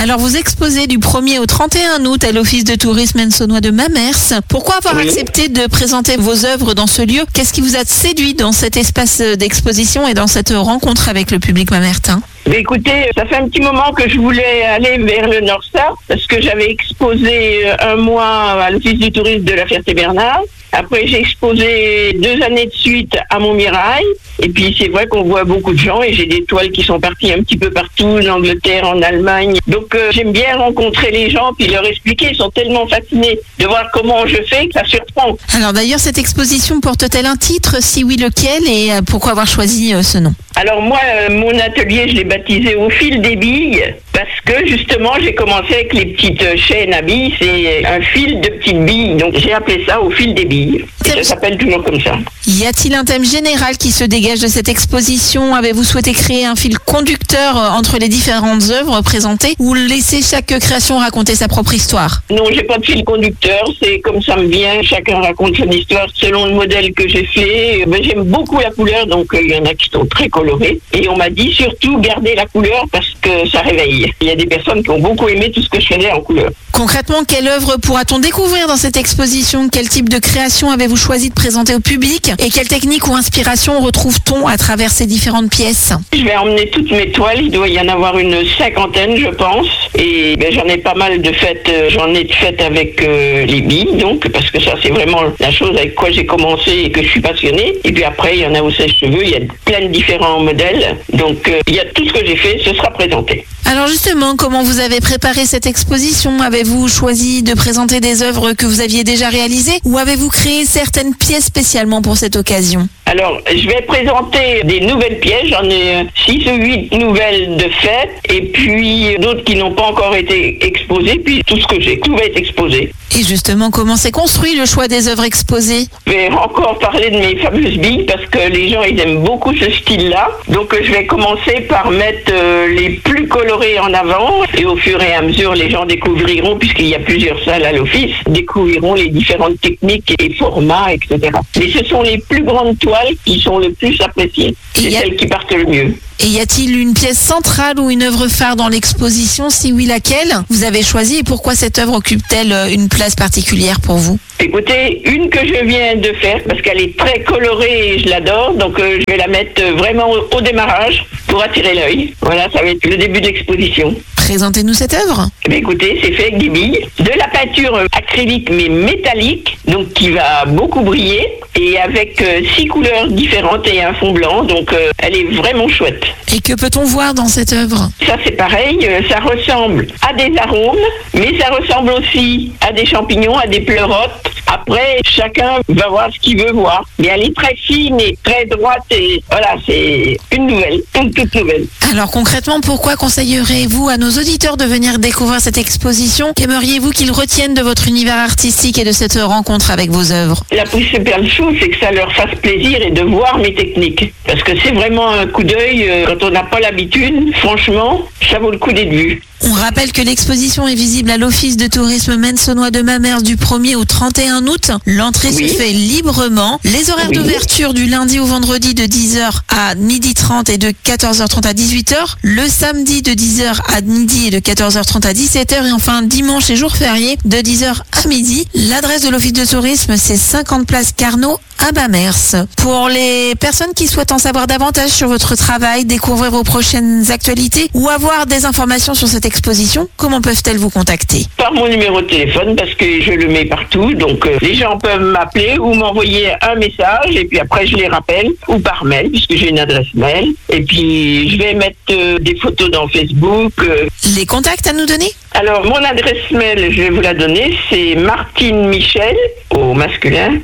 Alors vous exposez du 1er au 31 août à l'Office de tourisme Ensonnois de Mamers. Pourquoi avoir accepté de présenter vos œuvres dans ce lieu? Qu'est-ce qui vous a séduit dans cet espace d'exposition et dans cette rencontre avec le public mamertin? Écoutez, ça fait un petit moment que je voulais aller vers le Nord Star parce que j'avais exposé un mois à l'Office du tourisme de la Ferté-Bernard. Après, j'ai exposé 2 années de suite à Montmirail. Et puis, c'est vrai qu'on voit beaucoup de gens et j'ai des toiles qui sont parties un petit peu partout, en Angleterre, en Allemagne. Donc, j'aime bien rencontrer les gens puis leur expliquer. Ils sont tellement fascinés de voir comment je fais que ça surprend. Alors d'ailleurs, cette exposition porte-t-elle un titre? Si oui, lequel? Et pourquoi avoir choisi ce nom? Alors moi, mon atelier, je l'ai baptisé Au fil des billes parce que justement, j'ai commencé avec les petites chaînes à billes. C'est un fil de petites billes. Donc, j'ai appelé ça Au fil des billes. Et ça s'appelle toujours comme ça. Y a-t-il un thème général qui se dégage de cette exposition? Avez-vous souhaité créer un fil conducteur entre les différentes œuvres présentées ou laisser chaque création raconter sa propre histoire? Non, j'ai pas de fil conducteur, c'est comme ça me vient. Chacun raconte son histoire selon le modèle que j'ai fait. Mais j'aime beaucoup la couleur, donc il y en a qui sont très colorés. Et on m'a dit surtout garder la couleur parce que ça réveille. Il y a des personnes qui ont beaucoup aimé tout ce que je faisais en couleur. Concrètement, quelle œuvre pourra-t-on découvrir dans cette exposition? Quel type de création avez-vous choisi de présenter au public? Et quelle technique ou inspiration retrouve-t-on à travers ces différentes pièces? Je vais emmener toutes mes toiles, il doit y en avoir une 50aine je pense. Et j'en ai pas mal de faites, j'en ai de faites avec les billes, donc, parce que ça c'est vraiment la chose avec quoi j'ai commencé et que je suis passionnée. Et puis après, il y en a au sèche-cheveux, il y a plein de différents modèles. Donc il y a tout ce que j'ai fait, ce sera présenté. Alors justement, comment vous avez préparé cette exposition? Avez-vous choisi de présenter des œuvres que vous aviez déjà réalisées ou avez-vous créé certaines pièces spécialement pour cette occasion? Alors, je vais présenter des nouvelles pièces. J'en ai 6 ou 8 nouvelles de fête et puis d'autres qui n'ont pas encore été exposées. Puis tout ce que j'ai, tout va être exposé. Et justement, comment s'est construit le choix des œuvres exposées? Je vais encore parler de mes fameuses billes parce que les gens ils aiment beaucoup ce style-là. Donc je vais commencer par mettre les plus colorés en avant et au fur et à mesure les gens découvriront, puisqu'il y a plusieurs salles à l'office, découvriront les différentes techniques et formats, etc. Mais ce sont les plus grandes toiles qui sont le plus appréciées. C'est celles qui partent le mieux. Et y a-t-il une pièce centrale ou une œuvre phare dans l'exposition? Si oui, laquelle vous avez choisi et pourquoi cette œuvre occupe-t-elle une place particulière pour vous? Écoutez, une que je viens de faire parce qu'elle est très colorée et je l'adore, donc je vais la mettre vraiment au démarrage pour attirer l'œil. Voilà, ça va être le début de l'exposition. Présentez-nous cette œuvre. Écoutez, c'est fait avec des billes, de la peinture acrylique mais métallique, donc qui va beaucoup briller, et avec 6 couleurs différentes et un fond blanc, donc elle est vraiment chouette. Et que peut-on voir dans cette œuvre? Ça c'est pareil, ça ressemble à des arômes, mais ça ressemble aussi à des champignons, à des pleurotes. Après, chacun va voir ce qu'il veut voir. Mais elle est très fine et très droite et voilà, c'est une nouvelle, une toute nouvelle. Alors concrètement, pourquoi conseillerez-vous à nos auditeurs de venir découvrir cette exposition? Qu'aimeriez-vous qu'ils retiennent de votre univers artistique et de cette rencontre avec vos œuvres? La principale chose, c'est que ça leur fasse plaisir et de voir mes techniques. Parce que c'est vraiment un coup d'œil, quand on n'a pas l'habitude, franchement, ça vaut le coup d'être vu. On rappelle que l'exposition est visible à l'Office de tourisme Ensonnois de Mamers du 1er au 31 août. L'entrée se fait librement. Les horaires d'ouverture du lundi au vendredi de 10h à 12h30 et de 14h30 à 18h. Le samedi de 10h à midi et de 14h30 à 17h. Et enfin dimanche et jour férié de 10h à midi. L'adresse de l'Office de tourisme, c'est 50 place Carnot à Mamers. Pour les personnes qui souhaitent en savoir davantage sur votre travail, découvrir vos prochaines actualités ou avoir des informations sur cette exposition, comment peuvent-elles vous contacter? Par mon numéro de téléphone, parce que je le mets partout, donc les gens peuvent m'appeler ou m'envoyer un message et puis après je les rappelle, ou par mail puisque j'ai une adresse mail, et puis je vais mettre des photos dans Facebook. Les contacts à nous donner? Alors mon adresse mail, je vais vous la donner, c'est martinemichel au masculin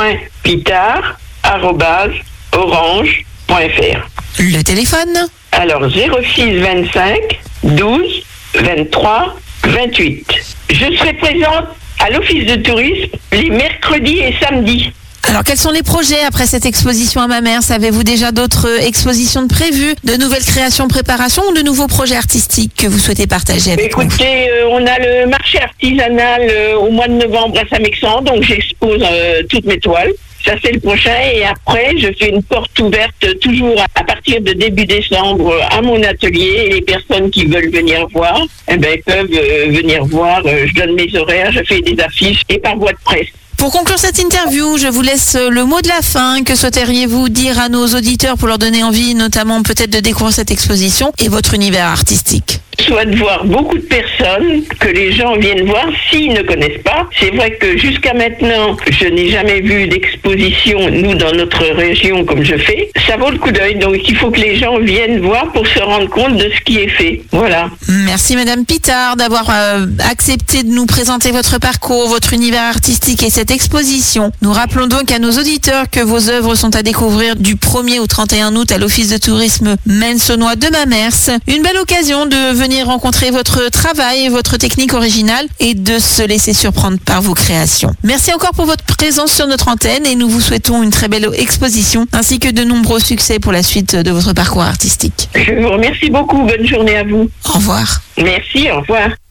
.pitard@orange.fr. Le téléphone? Alors 06 25 12 23 28. Je serai présente à l'Office de tourisme les mercredis et samedis. Alors, quels sont les projets après cette exposition à Mamers? Avez-vous déjà d'autres expositions de prévues, de nouvelles créations, préparations ou de nouveaux projets artistiques que vous souhaitez partager avec nous? Écoutez, on a le marché artisanal au mois de novembre à Saint-Mexan, donc j'expose toutes mes toiles. Ça, c'est le prochain. Et après, je fais une porte ouverte toujours à partir de début décembre à mon atelier. Et les personnes qui veulent venir voir, peuvent venir voir. Je donne mes horaires, je fais des affiches et par voie de presse. Pour conclure cette interview, je vous laisse le mot de la fin. Que souhaiteriez-vous dire à nos auditeurs pour leur donner envie, notamment peut-être de découvrir cette exposition et votre univers artistique? Soit de voir beaucoup de personnes, que les gens viennent voir s'ils ne connaissent pas. C'est vrai que jusqu'à maintenant, je n'ai jamais vu d'exposition, nous, dans notre région, comme je fais. Ça vaut le coup d'œil, donc il faut que les gens viennent voir pour se rendre compte de ce qui est fait. Voilà. Merci Madame Pitard d'avoir accepté de nous présenter votre parcours, votre univers artistique et cette exposition. Nous rappelons donc à nos auditeurs que vos œuvres sont à découvrir du 1er au 31 août à l'Office de tourisme Maine-Saunois de Mamers. Une belle occasion de venir rencontrer votre travail, votre technique originale et de se laisser surprendre par vos créations. Merci encore pour votre présence sur notre antenne et nous vous souhaitons une très belle exposition ainsi que de nombreux succès pour la suite de votre parcours artistique. Je vous remercie beaucoup. Bonne journée à vous. Au revoir. Merci, au revoir.